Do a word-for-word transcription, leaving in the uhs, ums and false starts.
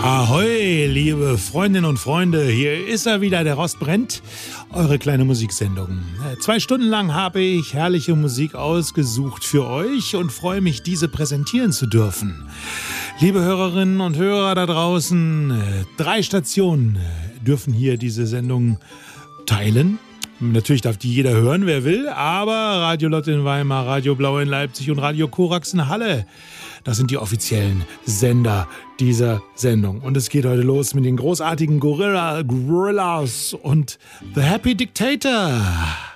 Ahoi, liebe Freundinnen und Freunde, hier ist er wieder, der Rost brennt, eure kleine Musiksendung. Zwei Stunden lang habe ich herrliche Musik ausgesucht für euch und freue mich, diese präsentieren zu dürfen. Liebe Hörerinnen und Hörer da draußen, drei Stationen dürfen hier diese Sendung teilen. Natürlich darf die jeder hören, wer will, aber Radio Lotte in Weimar, Radio Blau in Leipzig und Radio Korax in Halle, das sind die offiziellen Sender dieser Sendung. Und es geht heute los mit den großartigen Gorilla, Gorillas und The Happy Dictator.